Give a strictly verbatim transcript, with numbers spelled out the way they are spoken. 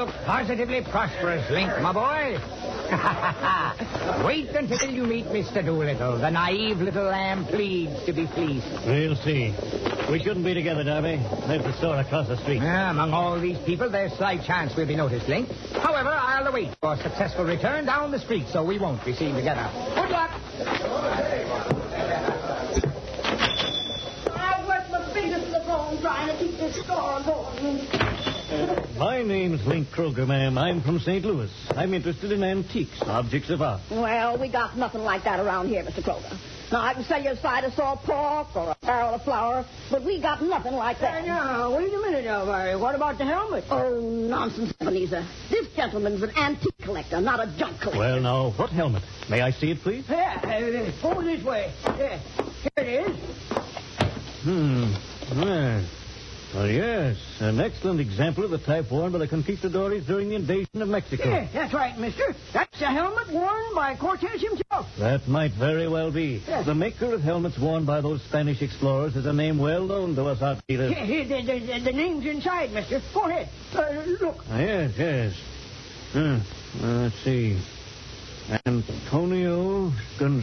look positively prosperous, Link, my boy. Wait until you meet Mister Doolittle. The naive little lamb pleads to be fleeced. We'll see. We shouldn't be together, Darby. There's the store across the street. Yeah, among all these people, there's slight chance we'll be noticed, Link. However, I'll await for a successful return down the street, so we won't be seen together. Good luck. I worked my fingers to the bone trying to keep this store going. My name's Link Kroger, ma'am. I'm from Saint Louis. I'm interested in antiques, objects of art. Well, we got nothing like that around here, Mister Kroger. Now, I can sell you a side of salt pork or a barrel of flour, but we got nothing like that. Now, wait a minute, Elvira. What about the helmet? Oh, nonsense, Ebenezer. This gentleman's an antique collector, not a junk collector. Well, now, what helmet? May I see it, please? Yeah, uh, go this way. Yeah, here it is. Hmm. Well, well, yes. An excellent example of the type worn by the conquistadores during the invasion of Mexico. Yeah, that's right, mister. That's the helmet worn by Cortez himself. That might very well be. Yes. The maker of helmets worn by those Spanish explorers is a name well known to us art dealers. Yeah, here, the, the, the, the name's inside, mister. Go ahead. Uh, look. Ah, yes, yes. Hmm. Uh, let's see. Antonio Gonzalez.